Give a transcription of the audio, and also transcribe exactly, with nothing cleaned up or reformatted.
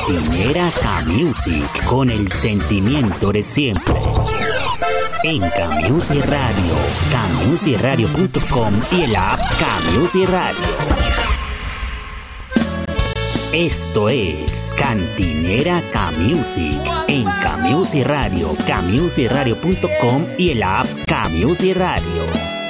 Cantinera K-Music, con el sentimiento de siempre. En K-Music Radio, K Music Radio punto com y el app K-Music Radio. Esto es Cantinera K-Music en K-Music Radio, K Music Radio punto com y el app K-Music Radio.